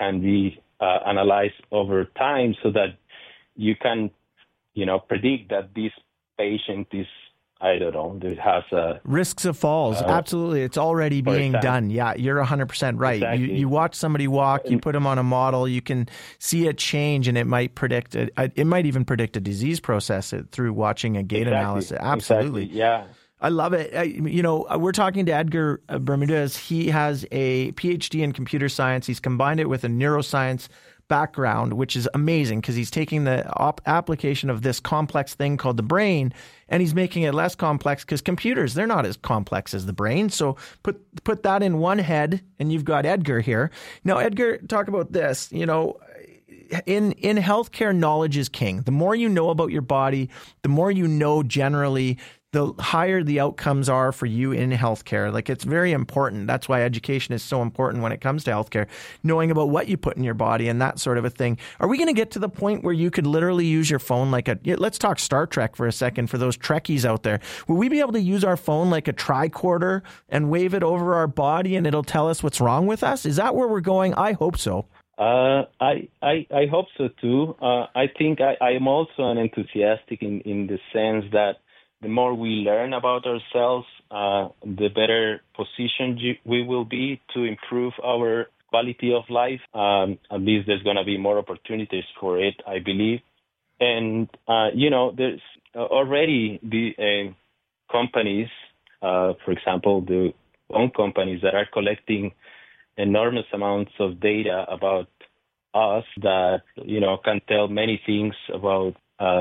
can be analyzed over time so that you can, predict that this patient is, I don't know, that has risks of falls. Absolutely. It's already being done. Yeah, you're 100% right. Exactly. You watch somebody walk, you put them on a model, you can see it change, and it might predict, it might even predict a disease process through watching a gait analysis. Absolutely. Exactly. Yeah. I love it. We're talking to Edgar Bermudez. He has a PhD in computer science. He's combined it with a neuroscience background, which is amazing because he's taking the application of this complex thing called the brain, and he's making it less complex because computers, they're not as complex as the brain. So put that in one head, and you've got Edgar here. Now, Edgar, talk about this. In healthcare, knowledge is king. The more you know about your body, the more you know generally, the higher the outcomes are for you in healthcare. Like, it's very important. That's why education is so important when it comes to healthcare, knowing about what you put in your body and that sort of a thing. Are we going to get to the point where you could literally use your phone let's talk Star Trek for a second for those Trekkies out there. Will we be able to use our phone like a tricorder and wave it over our body and it'll tell us what's wrong with us? Is that where we're going? I hope so. I hope so too. I think I am also an enthusiastic in the sense that the more we learn about ourselves, the better positioned we will be to improve our quality of life. At least there's going to be more opportunities for it, I believe. And, there's already the companies, for example, the phone companies that are collecting enormous amounts of data about us that, can tell many things about,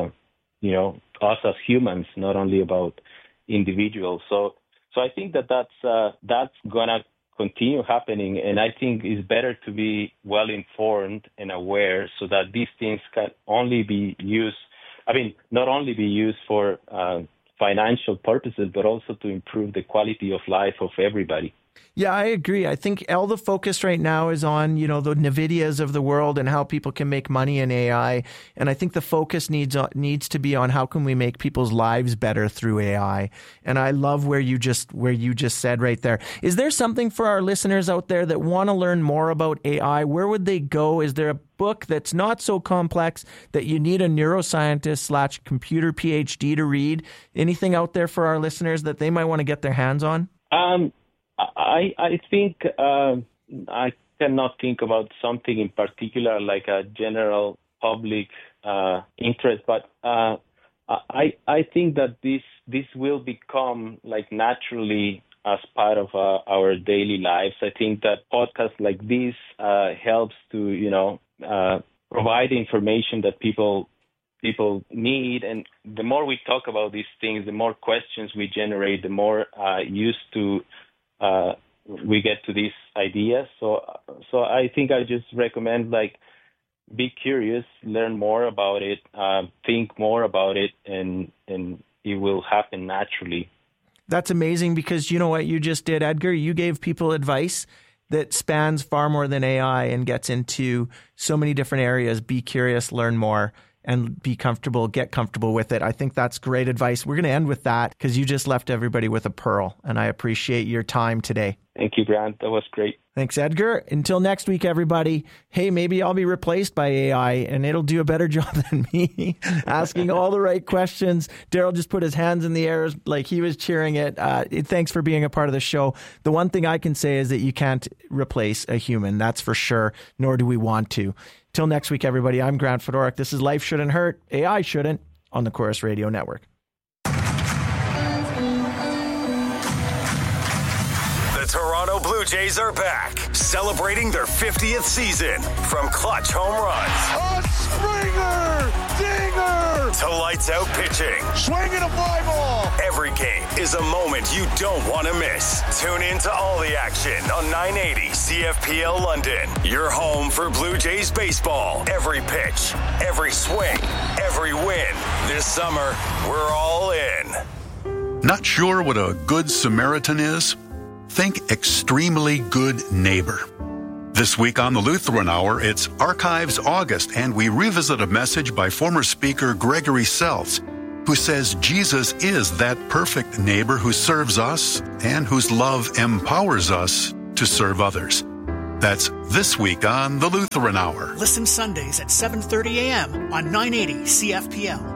us as humans, not only about individuals. So I think that's gonna continue happening, and I think it's better to be well informed and aware so that these things can only be used. Not only be used for financial purposes, but also to improve the quality of life of everybody. Yeah, I agree. I think all the focus right now is on, the NVIDIAs of the world and how people can make money in AI. And I think the focus needs to be on how can we make people's lives better through AI. And I love where you just said right there. Is there something for our listeners out there that want to learn more about AI? Where would they go? Is there a book that's not so complex that you need a neuroscientist / computer PhD to read? Anything out there for our listeners that they might want to get their hands on? I think I cannot think about something in particular like a general public interest, but I think that this will become like naturally as part of our daily lives. I think that podcasts like this helps to provide information that people need, and the more we talk about these things, the more questions we generate, the more used to we get to these ideas. So I think I just recommend be curious, learn more about it, think more about it, and it will happen naturally. That's amazing because you know what you just did, Edgar? You gave people advice that spans far more than AI and gets into so many different areas. Be curious, learn more, and be comfortable, get comfortable with it. I think that's great advice. We're going to end with that because you just left everybody with a pearl, and I appreciate your time today. Thank you, Grant. That was great. Thanks, Edgar. Until next week, everybody. Hey, maybe I'll be replaced by AI, and it'll do a better job than me, asking all the right questions. Daryl just put his hands in the air like he was cheering it. Thanks for being a part of the show. The one thing I can say is that you can't replace a human, that's for sure, nor do we want to. Till next week, everybody, I'm Grant Fedoruk. This is Life Shouldn't Hurt, AI Shouldn't, on the Corus Radio Network. The Toronto Blue Jays are back, celebrating their 50th season. From clutch home runs, a Springer dinger, to lights out pitching, swinging a fly ball. Every game is a moment you don't want to miss. Tune in to all the action on 980 CFPL London. Your home for Blue Jays baseball. Every pitch, every swing, every win. This summer, we're all in. Not sure what a good Samaritan is? Think extremely good neighbor. This week on the Lutheran Hour, it's Archives August, and we revisit a message by former speaker Gregory Seltz, who says Jesus is that perfect neighbor who serves us and whose love empowers us to serve others. That's This Week on the Lutheran Hour. Listen Sundays at 7:30 a.m. on 980 CFPL.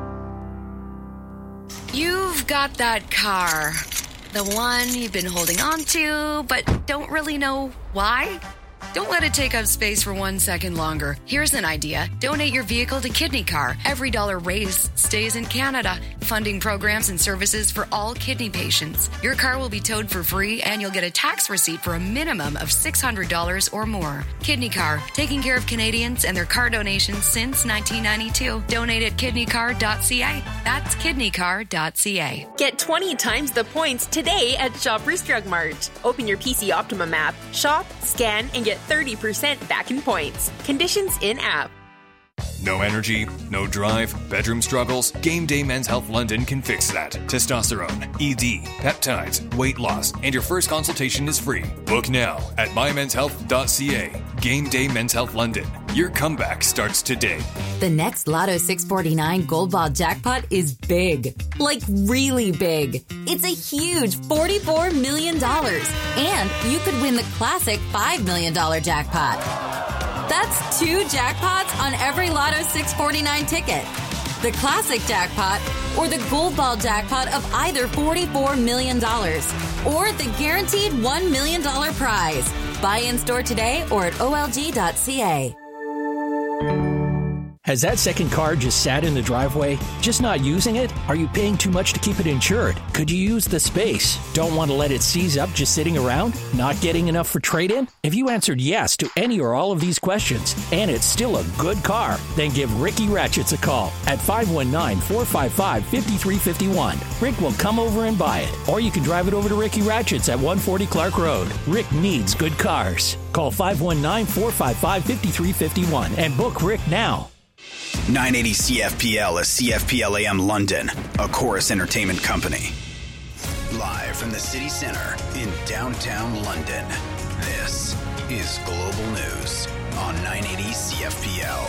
You've got that car. The one you've been holding on to, but don't really know why? Don't let it take up space for 1 second longer. Here's an idea. Donate your vehicle to Kidney Car. Every dollar raised stays in Canada, funding programs and services for all kidney patients. Your car will be towed for free, and you'll get a tax receipt for a minimum of $600 or more. Kidney Car, taking care of Canadians and their car donations since 1992. Donate at kidneycar.ca. That's kidneycar.ca. Get 20 times the points today at Shoppers Drug Mart. Open your PC Optimum app, shop, scan, and get 30% back in points. Conditions in-app. No energy, no drive, bedroom struggles? Game Day Men's Health London can fix that. Testosterone, ED, peptides, weight loss, and your first consultation is free. Book now at mymenshealth.ca. Game Day Men's Health London. Your comeback starts today. The next Lotto 649 Gold Ball jackpot is big. Like really big. It's a huge $44 million. And you could win the classic $5 million jackpot. That's 2 jackpots on every Lotto 649 ticket. The classic jackpot or the Gold Ball jackpot of either $44 million or the guaranteed $1 million prize. Buy in store today or at olg.ca. Has that second car just sat in the driveway? Just not using it? Are you paying too much to keep it insured? Could you use the space? Don't want to let it seize up just sitting around? Not getting enough for trade-in? If you answered yes to any or all of these questions, and it's still a good car, then give Ricky Ratchets a call at 519-455-5351. Rick will come over and buy it. Or you can drive it over to Ricky Ratchets at 140 Clark Road. Rick needs good cars. Call 519-455-5351 and book Rick now. 980 CFPL is CFPL AM London, a Chorus Entertainment company. Live from the city center in downtown London, this is Global News on 980 CFPL.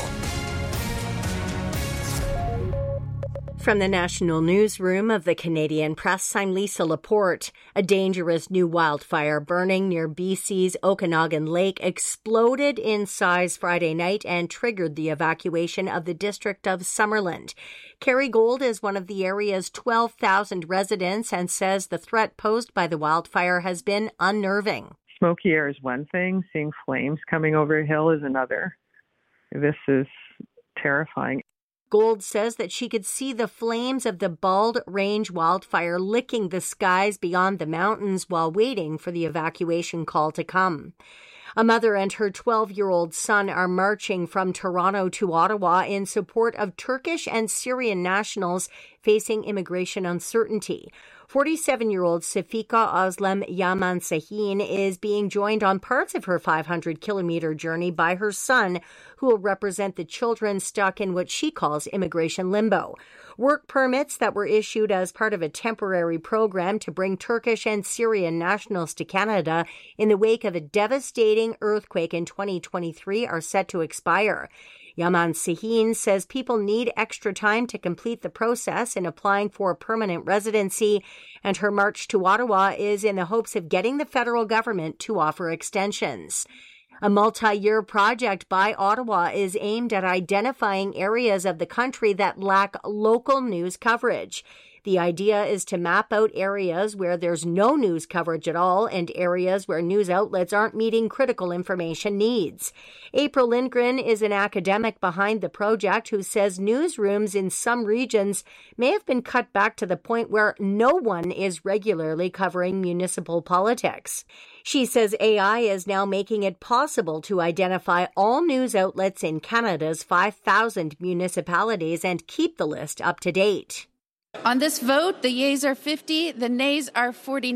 From the National Newsroom of the Canadian Press, I'm Lisa Laporte. A dangerous new wildfire burning near BC's Okanagan Lake exploded in size Friday night and triggered the evacuation of the district of Summerland. Kerry Gold is one of the area's 12,000 residents and says the threat posed by the wildfire has been unnerving. Smoky air is one thing. Seeing flames coming over a hill is another. This is terrifying. Gold says that she could see the flames of the Bald Range wildfire licking the skies beyond the mountains while waiting for the evacuation call to come. A mother and her 12-year-old son are marching from Toronto to Ottawa in support of Turkish and Syrian nationals facing immigration uncertainty. 47-year-old Safika Özlem Yaman Sahin is being joined on parts of her 500-kilometer journey by her son, who will represent the children stuck in what she calls immigration limbo. Work permits that were issued as part of a temporary program to bring Turkish and Syrian nationals to Canada in the wake of a devastating earthquake in 2023 are set to expire. Yaman Sahin says people need extra time to complete the process in applying for a permanent residency, and her march to Ottawa is in the hopes of getting the federal government to offer extensions. A multi-year project by Ottawa is aimed at identifying areas of the country that lack local news coverage. The idea is to map out areas where there's no news coverage at all and areas where news outlets aren't meeting critical information needs. April Lindgren is an academic behind the project who says newsrooms in some regions may have been cut back to the point where no one is regularly covering municipal politics. She says AI is now making it possible to identify all news outlets in Canada's 5,000 municipalities and keep the list up to date. On this vote, the yeas are 50, the nays are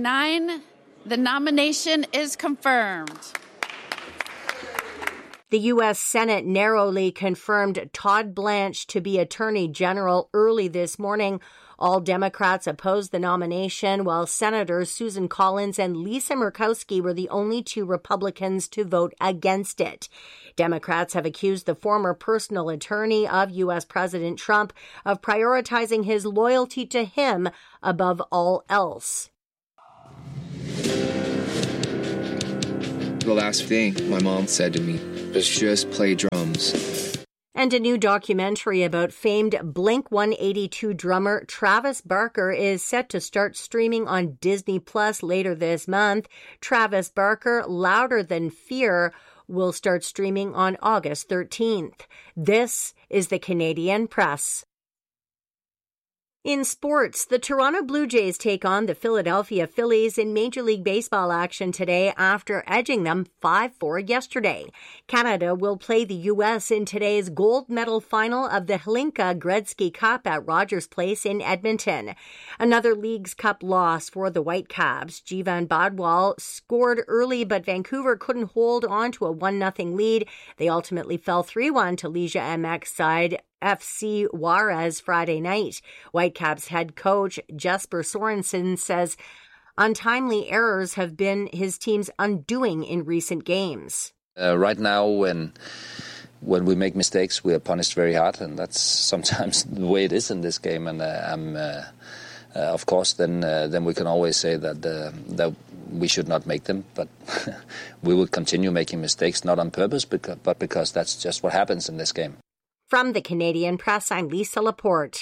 49. The nomination is confirmed. The U.S. Senate narrowly confirmed Todd Blanche to be Attorney General early this morning. All Democrats opposed the nomination, while Senators Susan Collins and Lisa Murkowski were the only two Republicans to vote against it. Democrats have accused the former personal attorney of U.S. President Trump of prioritizing his loyalty to him above all else. the last thing my mom said to me was just play drums. And a new documentary about famed Blink-182 drummer Travis Barker is set to start streaming on Disney Plus later this month. Travis Barker, Louder Than Fear, will start streaming on August 13th. This is the Canadian Press. In sports, the Toronto Blue Jays take on the Philadelphia Phillies in Major League Baseball action today after edging them 5-4 yesterday. Canada will play the U.S. in today's gold medal final of the Hlinka Gretzky Cup at Rogers Place in Edmonton. Another Leagues Cup loss for the Whitecaps. Jivan Badwal scored early, but Vancouver couldn't hold on to a 1-0 lead. They ultimately fell 3-1 to Legia MX side FC Juarez Friday night. Whitecaps head coach Jesper Sorensen says untimely errors have been his team's undoing in recent games. Right now, when we make mistakes, we are punished very hard, and that's sometimes the way it is in this game. And of course, then we can always say that we should not make them, but we will continue making mistakes, not on purpose, but because that's just what happens in this game. From the Canadian Press, I'm Lisa Laporte.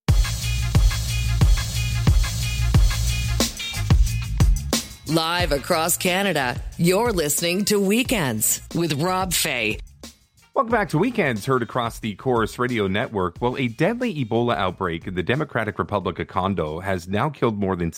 Live across Canada, you're listening to Weekends with Rob Fay. Welcome back to Weekends, heard across the Chorus Radio Network. Well, a deadly Ebola outbreak in the Democratic Republic of Congo has now killed more than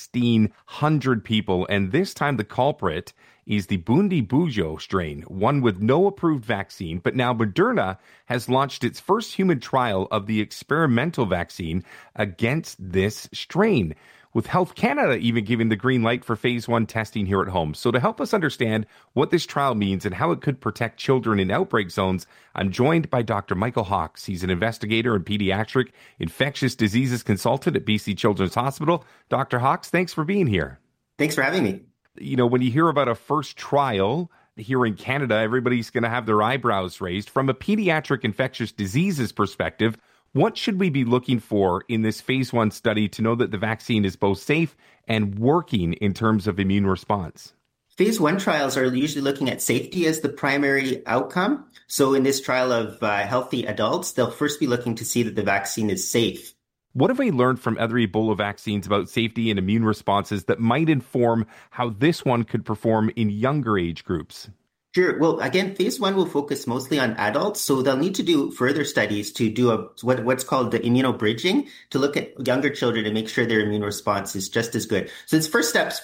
1,600 people, and this time the culprit is the Bundibugyo strain, one with no approved vaccine, but now Moderna has launched its first human trial of the experimental vaccine against this strain, with Health Canada even giving the green light for phase 1 testing here at home. So to help us understand what this trial means and how it could protect children in outbreak zones, I'm joined by Dr. Michael Hawkes. He's an investigator and pediatric infectious diseases consultant at BC Children's Hospital. Dr. Hawkes, thanks for being here. Thanks for having me. You know, when you hear about a first trial here in Canada, everybody's going to have their eyebrows raised. From a pediatric infectious diseases perspective, what should we be looking for in this phase 1 study to know that the vaccine is both safe and working in terms of immune response? Phase 1 trials are usually looking at safety as the primary outcome. So in this trial of healthy adults, they'll first be looking to see that the vaccine is safe. What have we learned from other Ebola vaccines about safety and immune responses that might inform how this one could perform in younger age groups? Sure. Well, again, phase 1 will focus mostly on adults, so they'll need to do further studies to do what's called the immunobridging, to look at younger children and make sure their immune response is just as good. So it's first steps.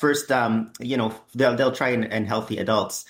They'll try in healthy adults.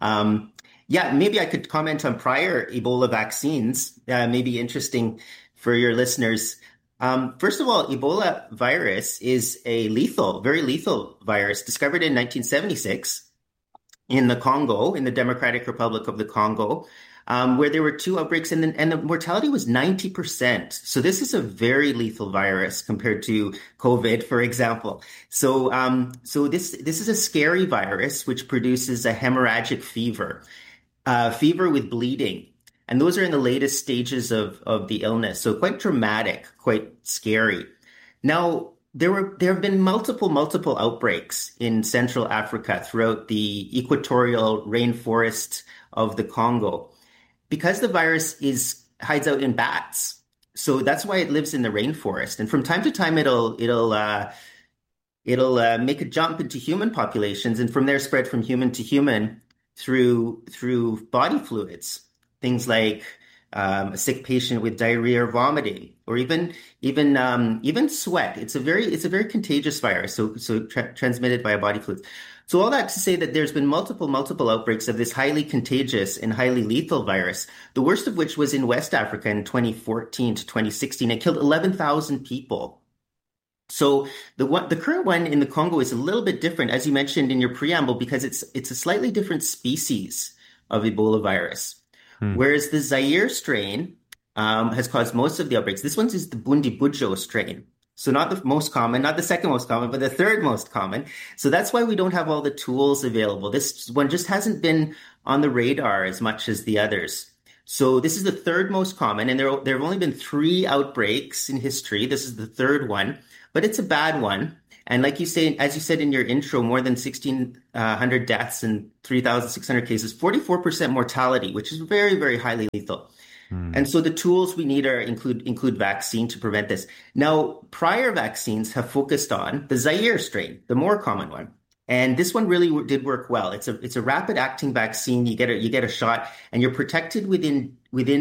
Maybe I could comment on prior Ebola vaccines. Maybe interesting for your listeners. First of all, Ebola virus is a very lethal virus discovered in 1976 in the Congo, in the Democratic Republic of the Congo, where there were 2 outbreaks and the mortality was 90%. So this is a very lethal virus compared to COVID, for example. So this is a scary virus which produces a hemorrhagic fever with bleeding. And those are in the latest stages of the illness. So quite dramatic, quite scary. Now, there have been multiple outbreaks in Central Africa throughout the equatorial rainforest of the Congo, because the virus hides out in bats. So that's why it lives in the rainforest. And from time to time, it'll make a jump into human populations, and from there spread from human to human through body fluids. Things like a sick patient with diarrhea or vomiting, or even sweat. It's a very contagious virus, so transmitted via body fluids. So all that to say that there's been multiple outbreaks of this highly contagious and highly lethal virus. The worst of which was in West Africa in 2014 to 2016. It killed 11,000 people. So the current one in the Congo is a little bit different, as you mentioned in your preamble, because it's a slightly different species of Ebola virus. Whereas the Zaire strain has caused most of the outbreaks. This one is the Bundibugyo strain. So not the most common, not the second most common, but the third most common. So that's why we don't have all the tools available. This one just hasn't been on the radar as much as the others. So this is the third most common, and there have only been 3 outbreaks in history. This is the third one, but it's a bad one. And like you say, as you said in your intro, more than 1,600 deaths and 3,600 cases, 44% mortality, which is very, very highly lethal. And so the tools we need include vaccine to prevent this. Now, prior vaccines have focused on the Zaire strain, the more common one. And this one really did work well. It's a rapid acting vaccine. You get a shot, and you're protected within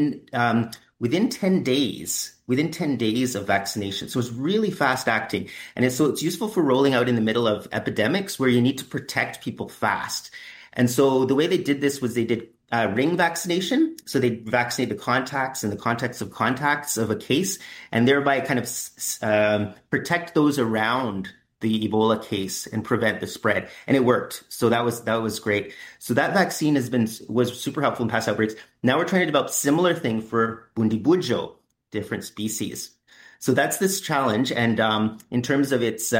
10 days. Within 10 days of vaccination. So it's really fast acting. And it's useful for rolling out in the middle of epidemics where you need to protect people fast. And so the way they did this was they did ring vaccination. So they vaccinate the contacts and the contacts of a case, and thereby kind of protect those around the Ebola case and prevent the spread. And it worked. So that was great. So that vaccine was super helpful in past outbreaks. Now we're trying to develop similar thing for Bundibugyo, different species. So that's this challenge. And in terms of its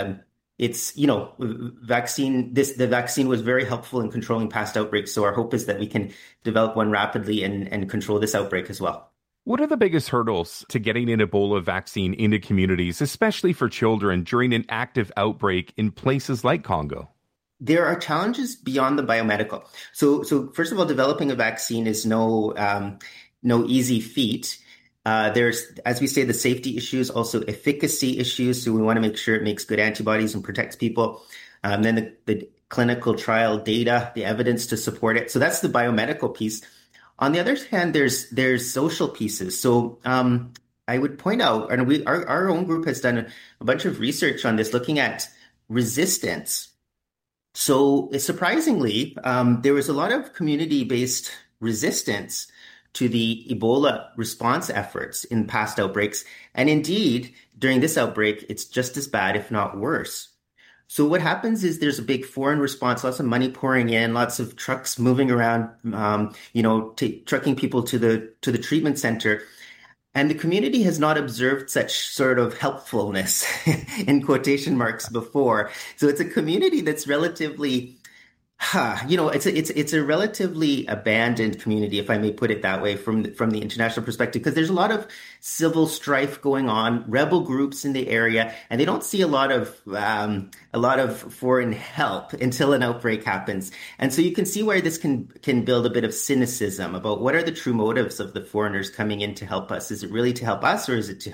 vaccine, the vaccine was very helpful in controlling past outbreaks. So our hope is that we can develop one rapidly and control this outbreak as well. What are the biggest hurdles to getting an Ebola vaccine into communities, especially for children, during an active outbreak in places like Congo? There are challenges beyond the biomedical. So first of all, developing a vaccine is no easy feat. There's, as we say, the safety issues, also efficacy issues. So we want to make sure it makes good antibodies and protects people. Then the clinical trial data, the evidence to support it. So that's the biomedical piece. On the other hand, there's social pieces. So I would point out, and our own group has done a bunch of research on this, looking at resistance. So surprisingly, there was a lot of community-based resistance to the Ebola response efforts in past outbreaks. And indeed, during this outbreak, it's just as bad, if not worse. So what happens is there's a big foreign response, lots of money pouring in, lots of trucks moving around, trucking people to the treatment center. And the community has not observed such sort of helpfulness in quotation marks before. So it's a community that's relatively it's a relatively abandoned community, if I may put it that way, from the international perspective, because there's a lot of civil strife going on, rebel groups in the area, and they don't see a lot of foreign help until an outbreak happens. And so you can see where this can build a bit of cynicism about what are the true motives of the foreigners coming in to help us. Is it really to help us, or is it to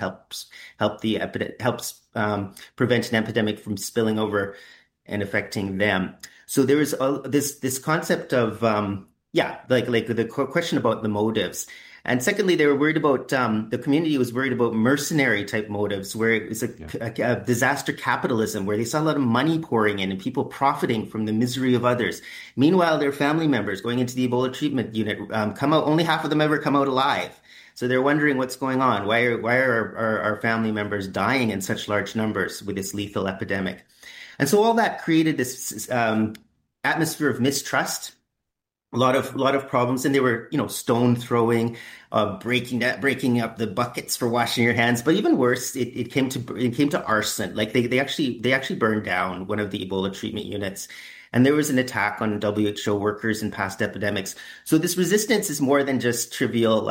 prevent an epidemic from spilling over and affecting them? So there is this concept of the question about the motives, and secondly, they were worried about the community was worried about mercenary type motives, where it was a disaster capitalism, where they saw a lot of money pouring in and people profiting from the misery of others. Meanwhile, their family members going into the Ebola treatment unit come out. Only half of them ever come out alive. So they're wondering what's going on. Why are our family members dying in such large numbers with this lethal epidemic? And so all that created this atmosphere of mistrust, a lot of problems, and they were, stone throwing, breaking up the buckets for washing your hands. But even worse, it came to arson. Like they actually burned down one of the Ebola treatment units, and there was an attack on WHO workers in past epidemics. So this resistance is more than just trivial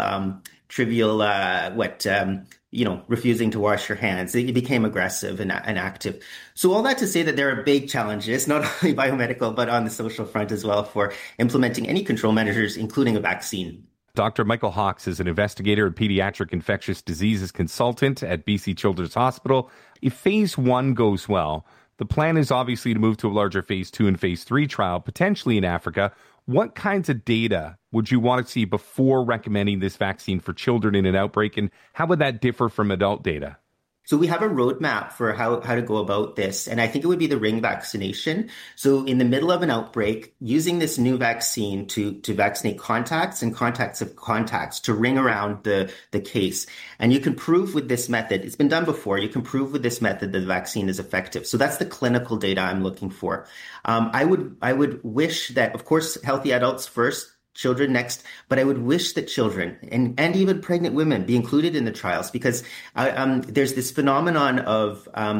refusing to wash your hands. It became aggressive and active. So all that to say that there are big challenges, not only biomedical, but on the social front as well, for implementing any control measures, including a vaccine. Dr. Michael Hawkes is an investigator and pediatric infectious diseases consultant at BC Children's Hospital. If phase 1 goes well, the plan is obviously to move to a larger phase 2 and phase 3 trial, potentially in Africa. What kinds of data would you want to see before recommending this vaccine for children in an outbreak, and how would that differ from adult data? So we have a roadmap for how to go about this, and I think it would be the ring vaccination. So in the middle of an outbreak, using this new vaccine to vaccinate contacts and contacts of contacts to ring around the case. And you can prove with this method, it's been done before, you can prove with this method that the vaccine is effective. So that's the clinical data I'm looking for. I would wish that, of course, healthy adults first, children next, but I would wish that children and even pregnant women be included in the trials, because there's this phenomenon of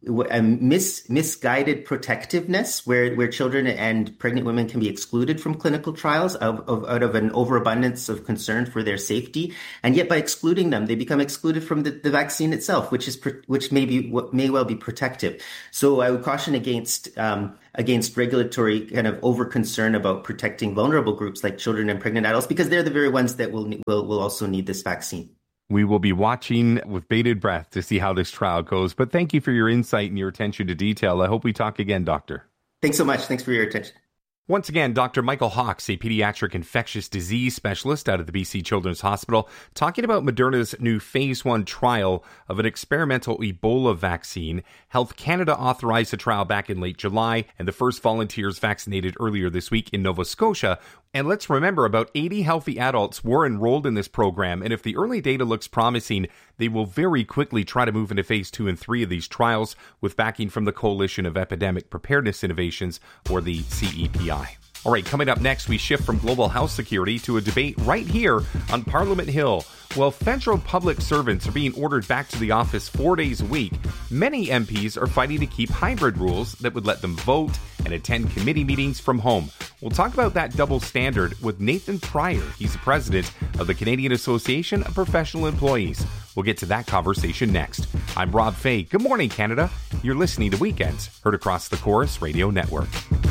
misguided protectiveness where children and pregnant women can be excluded from clinical trials out of an overabundance of concern for their safety. And yet by excluding them, they become excluded from the vaccine itself, which may well be protective. So I would caution against regulatory kind of over concern about protecting vulnerable groups like children and pregnant adults, because they're the very ones that will also need this vaccine. We will be watching with bated breath to see how this trial goes. But thank you for your insight and your attention to detail. I hope we talk again, Doctor. Thanks so much. Thanks for your attention. Once again, Dr. Michael Hawkes, a pediatric infectious disease specialist out of the BC Children's Hospital, talking about Moderna's new phase 1 trial of an experimental Ebola vaccine. Health Canada authorized the trial back in late July, and the first volunteers vaccinated earlier this week in Nova Scotia. And let's remember, about 80 healthy adults were enrolled in this program, and if the early data looks promising, they will very quickly try to move into phase 2 and 3 of these trials with backing from the Coalition of Epidemic Preparedness Innovations, or the CEPI. All right, coming up next, we shift from global health security to a debate right here on Parliament Hill. While federal public servants are being ordered back to the office 4 days a week, many MPs are fighting to keep hybrid rules that would let them vote and attend committee meetings from home. We'll talk about that double standard with Nathan Pryor. He's the president of the Canadian Association of Professional Employees. We'll get to that conversation next. I'm Rob Fay. Good morning, Canada. You're listening to Weekends, heard across the Chorus Radio Network.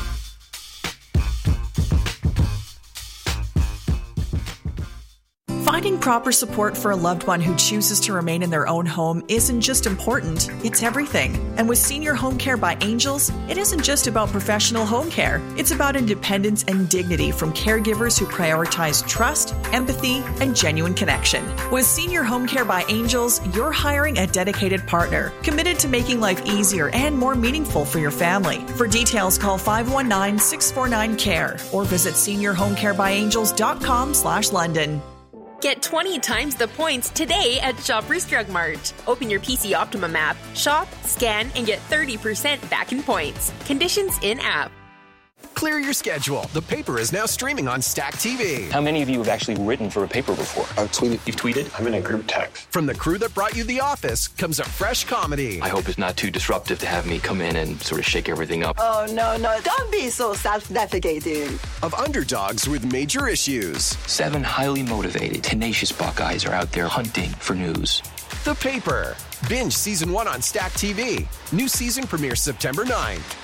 Finding proper support for a loved one who chooses to remain in their own home isn't just important, it's everything. And with Senior Home Care by Angels, it isn't just about professional home care. It's about independence and dignity from caregivers who prioritize trust, empathy, and genuine connection. With Senior Home Care by Angels, you're hiring a dedicated partner, committed to making life easier and more meaningful for your family. For details, call 519-649-CARE or visit seniorhomecarebyangels.com/London. Get 20 times the points today at Shoppers Drug Mart. Open your PC Optimum app, shop, scan, and get 30% back in points. Conditions in-app. Clear your schedule. The Paper is now streaming on Stack TV. How many of you have actually written for a paper before? I've tweeted. You've tweeted? I'm in a group text. From the crew that brought you The Office comes a fresh comedy. I hope it's not too disruptive to have me come in and sort of shake everything up. Oh, no. Don't be so self-defecating. Of underdogs with major issues. 7 highly motivated, tenacious Buckeyes are out there hunting for news. The Paper. Binge Season 1 on Stack TV. New season premieres September 9th.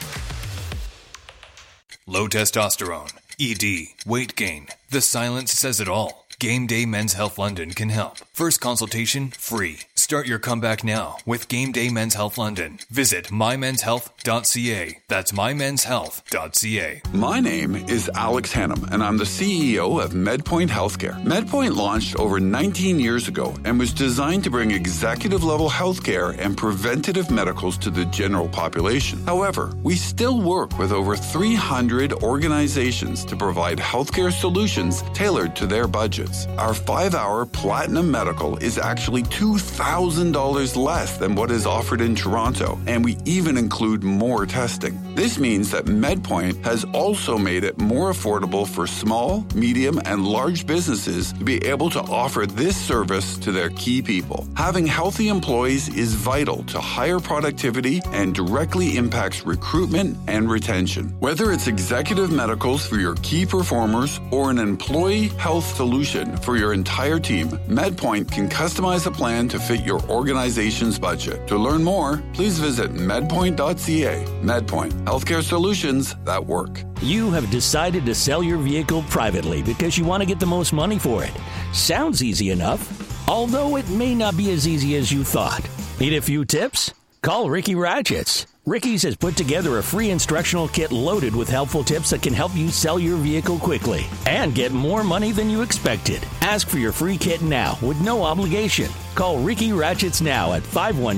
Low testosterone, ED, weight gain. The silence says it all. Game Day Men's Health London can help. First consultation free. Start your comeback now with Game Day Men's Health London. Visit mymenshealth.ca. That's mymenshealth.ca. My name is Alex Hannum, and I'm the CEO of MedPoint Healthcare. MedPoint launched over 19 years ago and was designed to bring executive-level healthcare and preventative medicals to the general population. However, we still work with over 300 organizations to provide healthcare solutions tailored to their budgets. Our 5-hour Platinum Medical is actually $2,000 less than what is offered in Toronto, and we even include more testing. This means that MedPoint has also made it more affordable for small, medium, and large businesses to be able to offer this service to their key people. Having healthy employees is vital to higher productivity and directly impacts recruitment and retention. Whether it's executive medicals for your key performers or an employee health solution for your entire team, MedPoint can customize a plan to fit your organization's budget. To learn more, please visit medpoint.ca. MedPoint, healthcare solutions that work. You have decided to sell your vehicle privately because you want to get the most money for it. Sounds easy enough, although it may not be as easy as you thought. Need a few tips? Call Ricky Ratchets. Ricky's has put together a free instructional kit loaded with helpful tips that can help you sell your vehicle quickly and get more money than you expected. Ask for your free kit now with no obligation. Call Ricky Ratchets now at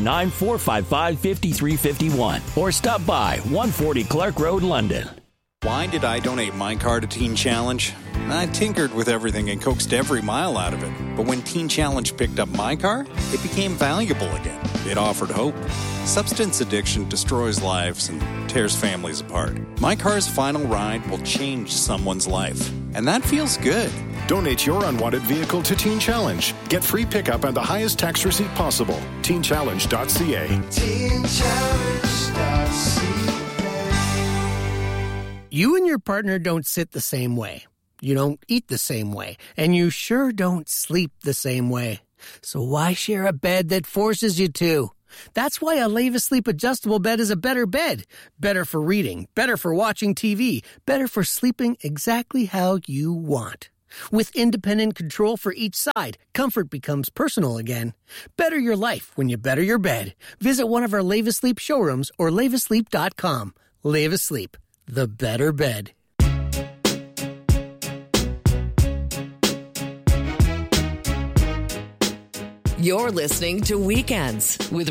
519-455-5351 or stop by 140 Clark Road, London. Why did I donate my car to Teen Challenge? I tinkered with everything and coaxed every mile out of it. But when Teen Challenge picked up my car, it became valuable again. It offered hope. Substance addiction destroys lives and tears families apart. My car's final ride will change someone's life. And that feels good. Donate your unwanted vehicle to Teen Challenge. Get free pickup and the highest tax receipt possible. TeenChallenge.ca. You and your partner don't sit the same way. You don't eat the same way. And you sure don't sleep the same way. So why share a bed that forces you to? That's why a Leva Sleep adjustable bed is a better bed. Better for reading, better for watching TV, better for sleeping exactly how you want. With independent control for each side, comfort becomes personal again. Better your life when you better your bed. Visit one of our Leva Sleep showrooms or levasleep.com. Leva Sleep, the better bed. You're listening to Weekends with